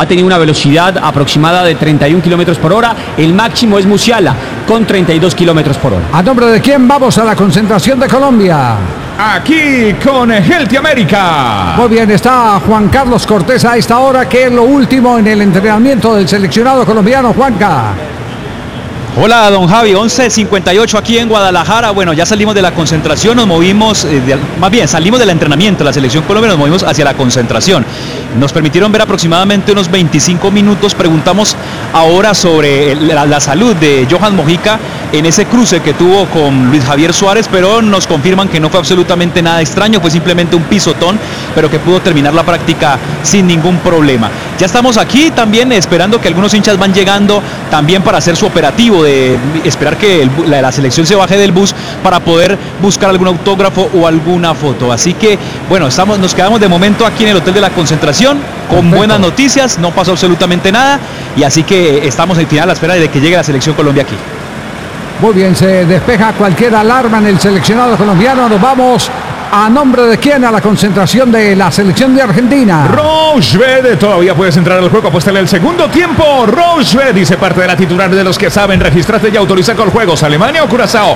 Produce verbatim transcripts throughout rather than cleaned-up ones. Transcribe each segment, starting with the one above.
ha tenido una velocidad aproximada de treinta y un kilómetros por hora. El máximo es Musiala con treinta y dos kilómetros por hora. ¿A nombre de quién vamos a la concentración de Colombia? Aquí con Healthy América. Muy bien, está Juan Carlos Cortés a esta hora, que es lo último en el entrenamiento del seleccionado colombiano. Juanca. Hola, don Javi, once cincuenta y ocho aquí en Guadalajara. Bueno, ya salimos de la concentración, nos movimos, eh, de, más bien salimos del entrenamiento de la selección colombiana, nos movimos hacia la concentración. Nos permitieron ver aproximadamente unos veinticinco minutos. Preguntamos ahora sobre la, la salud de Johan Mojica en ese cruce que tuvo con Luis Javier Suárez, pero nos confirman que no fue absolutamente nada extraño, fue simplemente un pisotón, pero que pudo terminar la práctica sin ningún problema. Ya estamos aquí también esperando que algunos hinchas van llegando también para hacer su operativo de esperar que el, la, la selección se baje del bus para poder buscar algún autógrafo o alguna foto. Así que bueno, estamos, nos quedamos de momento aquí en el hotel de la concentración con Perfecto. buenas noticias, no pasó absolutamente nada y así que estamos al final a la espera de que llegue la selección Colombia aquí. Muy bien, se despeja cualquier alarma en el seleccionado colombiano. Nos vamos a nombre de quién a la concentración de la selección de Argentina. Rochbet, todavía puedes entrar al juego, apuéstale el segundo tiempo. Rochbet, dice parte de la titular de los que saben. Registrate y autoriza con juegos Alemania o Curazao.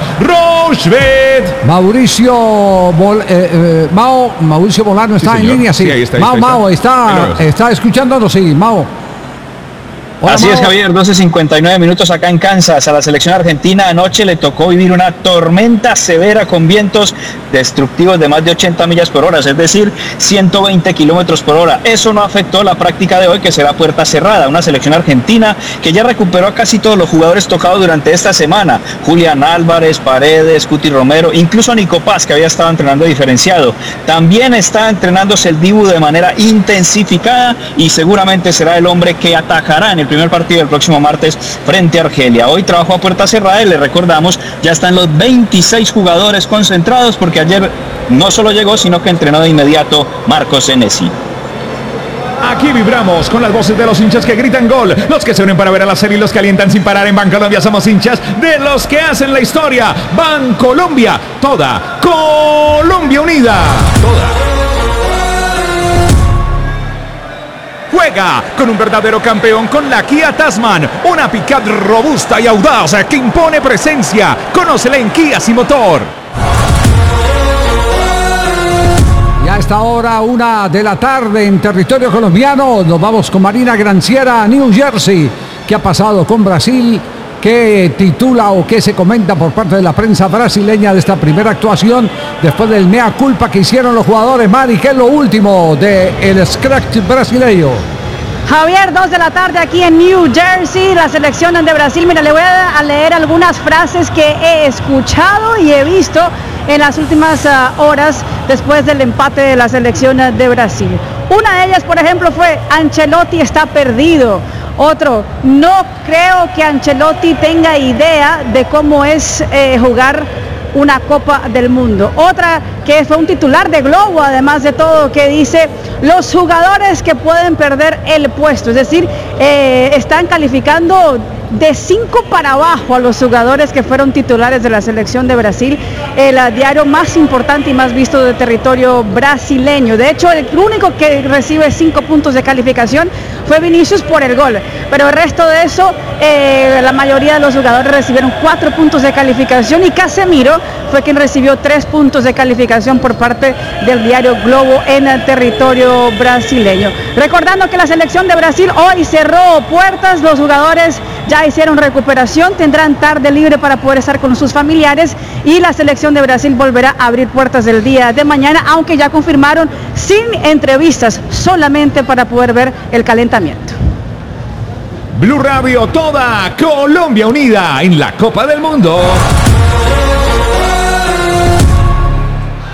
Rochbet. Mauricio Bol, eh, eh, Mao, Mauricio Bolano está sí, en línea, sí. sí ahí está, ahí Mao, está, Mao está, está, está escuchándonos, sí, Mao. Hola, Así Mao. es, Javier, doce cincuenta y nueve minutos acá en Kansas. A la selección argentina anoche le tocó vivir una tormenta severa con vientos destructivos de más de ochenta millas por hora, es decir, ciento veinte kilómetros por hora. Eso no afectó la práctica de hoy, que será puerta cerrada. Una selección argentina que ya recuperó a casi todos los jugadores tocados durante esta semana. Julián Álvarez, Paredes, Cuti Romero, incluso Nico Paz, que había estado entrenando diferenciado. También está entrenándose el Dibu de manera intensificada y seguramente será el hombre que atajará en el primer partido del próximo martes frente a Argelia. Hoy trabajó a puerta cerrada y le recordamos, ya están los veintiséis jugadores concentrados porque ayer no solo llegó, sino que entrenó de inmediato Marcos Senesi. Aquí vibramos con las voces de los hinchas que gritan gol, los que se unen para ver a la serie y los que alientan sin parar. En Bancolombia somos hinchas de los que hacen la historia. Bancolombia, toda Colombia unida. Toda. Juega con un verdadero campeón con la Kia Tasman, una pick-up robusta y audaz que impone presencia. Conócela en Kia Sin Motor. Y a esta hora, una de la tarde en territorio colombiano, nos vamos con Marina Granciera a New Jersey. ¿Qué ha pasado con Brasil? ¿Qué titula o qué se comenta por parte de la prensa brasileña de esta primera actuación después del mea culpa que hicieron los jugadores? Mari, ¿qué es lo último del scratch brasileño? Javier, dos de la tarde aquí en New Jersey, la selección de Brasil. Mira, le voy a leer algunas frases que he escuchado y he visto en las últimas uh, horas después del empate de la selección de Brasil. Una de ellas, por ejemplo, fue: Ancelotti está perdido. Otro: no creo que Ancelotti tenga idea de cómo es eh, jugar una Copa del Mundo. Otra, que fue un titular de Globo, además de todo, que dice: los jugadores que pueden perder el puesto, es decir, eh, están calificando de cinco para abajo a los jugadores que fueron titulares de la selección de Brasil, el uh, diario más importante y más visto del territorio brasileño. De hecho, el único que recibe cinco puntos de calificación fue Vinicius por el gol, pero el resto de eso, eh, la mayoría de los jugadores recibieron cuatro puntos de calificación y Casemiro fue quien recibió tres puntos de calificación por parte del diario Globo en el territorio brasileño. Recordando que la selección de Brasil hoy cerró puertas, los jugadores ya hicieron recuperación, tendrán tarde libre para poder estar con sus familiares y la selección de Brasil volverá a abrir puertas del día de mañana, aunque ya confirmaron sin entrevistas, solamente para poder ver el calentamiento. Blue Radio, toda Colombia unida en la Copa del Mundo.